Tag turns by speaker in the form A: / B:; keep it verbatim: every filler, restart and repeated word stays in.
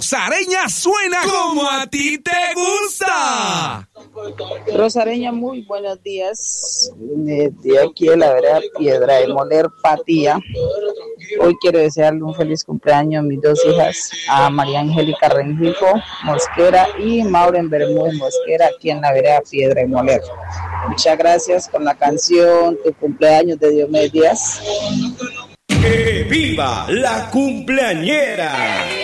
A: Rosareña suena como a ti te gusta.
B: Rosareña, muy buenos días. De aquí de la vereda Piedra de Moler, Patía. Hoy quiero desearle un feliz cumpleaños a mis dos hijas, a María Angélica Rengifo Mosquera y Mauren Bermúdez Mosquera, aquí en la vereda Piedra de Moler. Muchas gracias con la canción Tu cumpleaños de Diomedes Díaz.
C: ¡Que viva la cumpleañera!